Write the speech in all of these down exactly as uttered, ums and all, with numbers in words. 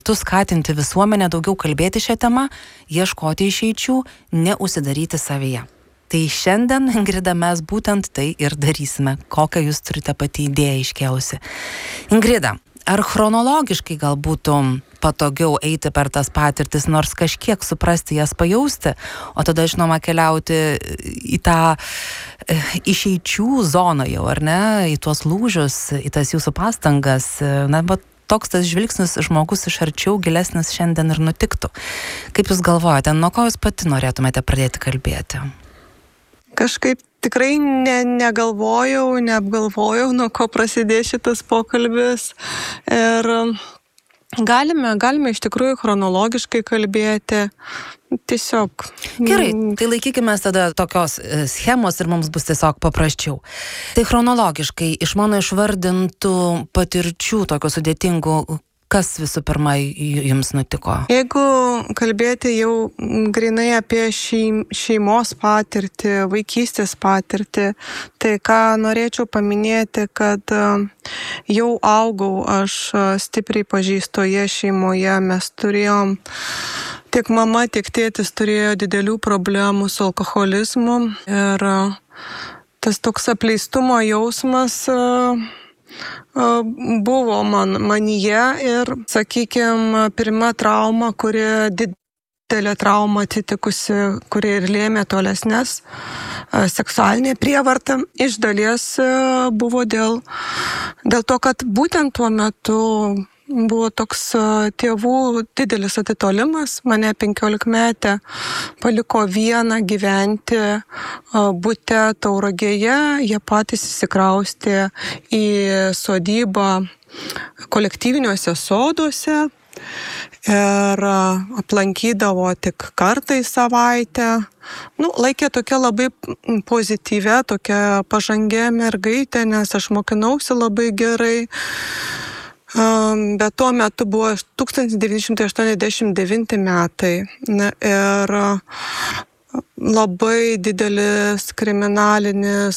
Tu skatinti visuomenę daugiau kalbėti šią temą, ieškoti išeičių, neužsidaryti savyje. Tai šiandien, Ingrida, mes būtent tai ir darysime, kokią jūs turite pati idėją iškėlusi. Ingrida, ar chronologiškai gal būtų patogiau eiti per tas patirtis, nors kažkiek suprasti jas pajausti, o tada, žinoma, keliauti į tą išeičių zoną jau, ar ne, į tuos lūžius, į tas jūsų pastangas, na, bet toks tas žvilgsnis žmogus iš arčiau gilesnis šiandien ir nutiktų. Kaip jūs galvojate, nuo ko jūs pati norėtumėte pradėti kalbėti? Kažkaip tikrai ne, negalvojau, neapgalvojau, nuo ko prasidės šitas pokalbis. Ir galime, galime iš tikrųjų chronologiškai kalbėti. Tiesiog. Gerai, tai laikykime tada tokios schemos ir mums bus tiesiog paprasčiau. Tai chronologiškai iš mano išvardintų patirčių tokių sudėtingų, kas visų pirma jums nutiko? Jeigu kalbėti jau grinai apie šeim, šeimos patirtį, vaikystės patirtį, tai ką norėčiau paminėti, kad jau augau aš stipriai pažeistoje šeimoje, mes turėjom, tiek mama, tiek tėtis turėjo didelių problemų su alkoholizmu ir tas toks apleistumo jausmas buvo man, manyje ir, sakykime, pirma trauma, kuri didelė trauma atsitikusi, kuri ir lėmė tolesnės seksualinė prievarta, iš dalies buvo dėl, dėl to, kad būtent tuo metu buvo toks tėvų didelis atitolimas, mane penkiolikmetę paliko vieną gyventi bute Tauragėje, jie patys įsikraustė į sodybą kolektyviniuose soduose ir aplankydavo tik kartą į savaitę. Nu, laikė tokia labai pozityvia, tokia pažangia mergaitė, nes aš mokinausi labai gerai. Bet tuo metu buvo tūkstantis devyni šimtai aštuoniasdešimt devinti metai ir labai didelis kriminalinis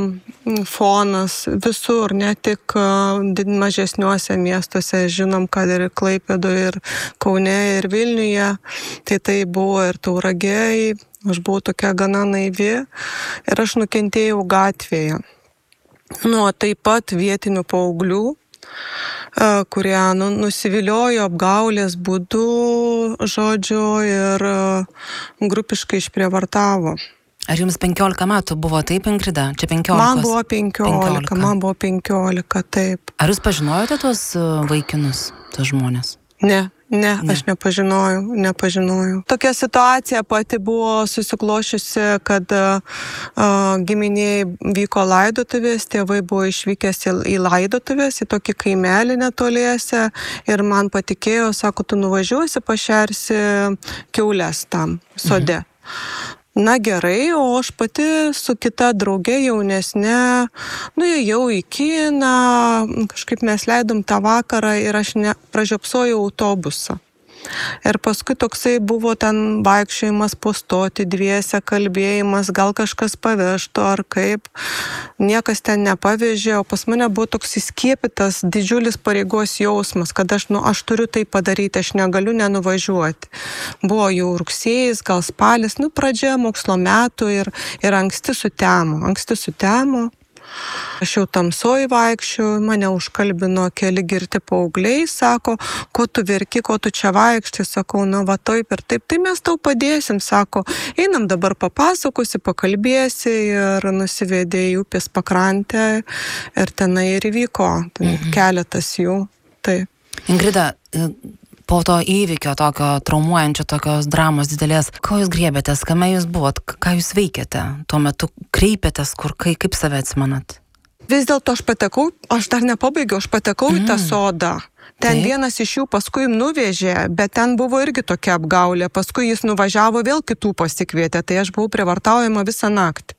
fonas visur, ne tik mažesniuose miestuose, žinom, kad ir Klaipėdoje, ir Kaune, ir Vilniuje, tai tai buvo ir Tauragėje, aš buvau tokia gana naivi ir aš nukentėjau gatvėje. Nu, taip pat vietinių paauglių, kurie nu, nusiviliojo apgaulės būdu, žodžiu, ir grupiškai išprievartavo. Ar jums penkiolika metų buvo taip, Ingrida? Čia penkiolika? Man buvo penkiolika, man buvo penkiolika, taip. Ar jūs pažinojote tuos vaikinus, tuos žmonės? Ne. Ne, ne, aš nepažinojau, nepažinojau. Tokia situacija pati buvo susiklošiusi, kad uh, giminiai vyko laidotuvės, tėvai buvo išvykęs į, į laidotuvės, į tokį kaimelį netoliese ir man patikėjo, sako, tu nuvažiuosi, pašersi kiaulės tam sode. Mhm. Na gerai, o aš pati su kita draugė jaunesnė, nuėjau į kiną, kažkaip mes leidom tą vakarą ir aš ne, pražiopsojau autobusą. Ir paskui toksai buvo ten vaikščiojimas po stotį, dviese kalbėjimas, gal kažkas pavežtų ar kaip. Niekas ten nepavežė, o pas mane buvo toks įskiepytas didžiulis pareigos jausmas, kad aš, nu, aš turiu tai padaryti, aš negaliu nenuvažiuoti. Buvo jau rugsėjis, gal spalis, nu, pradžia mokslo metų ir, ir anksti sutemo, anksti sutemo. Aš jau tamsoj vaikščiau, mane užkalbino keli girti paaugliai, sako, ko tu verki, ko tu čia vaikštai, sakau, nu va taip ir taip, tai mes tau padėsim, sako, einam dabar papasakosi, pakalbėsi ir nusivedė į upės pakrantę ir tenai ir įvyko mhm. keletas jų. Taip. Ingrida, po to įvykio, tokio traumuojančio, tokios dramos didelės, ko jūs griebėtės, kame jūs buvot, ką jūs veikėte, tuo metu kreipėtės, kur, kai, kaip save atsimenat? Vis dėlto aš patekau, aš dar nepabaigiau, aš patekau mm. į tą sodą. Ten Taip. Vienas iš jų paskui nuvežė, bet ten buvo irgi tokia apgaulė, paskui jis nuvažiavo, vėl kitų pasikvietė, tai aš buvau prievartaujama visą naktį.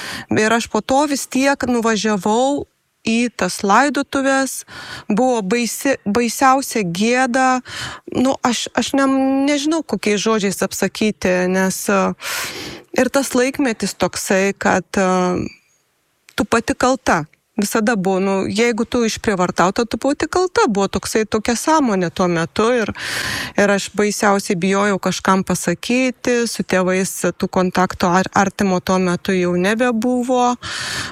Ir aš po to vis tiek nuvažiavau į tas laidotuvės, buvo baisi, baisiausia gėda, nu, aš, aš ne, nežinau kokiais žodžiais apsakyti, nes ir tas laikmetis toksai, kad uh, tu pati kalta. Visada buvo, nu, jeigu tu išprievartauta, tu būti kalta, buvo toksai tokia sąmonė tuo metu ir, ir aš baisiausiai bijojau kažkam pasakyti, su tėvais tų kontaktų ar, artimo tuo metu jau nebebuvo,